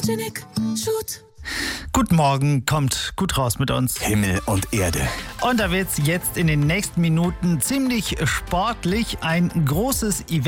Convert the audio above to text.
Genick, Shoot. Guten Morgen, kommt gut raus mit uns. Himmel und Erde. Und da wird's jetzt in den nächsten Minuten ziemlich sportlich. Ein großes Event